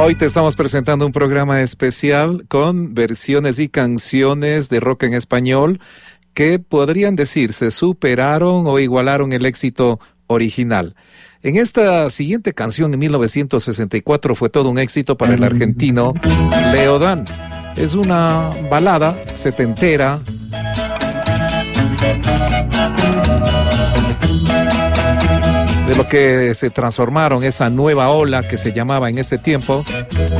Hoy te estamos presentando un programa especial con versiones y canciones de rock en español que podrían decirse superaron o igualaron el éxito original. En esta siguiente canción, en 1964, fue todo un éxito para el argentino Leo Dan. Es una balada setentera de lo que se transformaron esa nueva ola que se llamaba en ese tiempo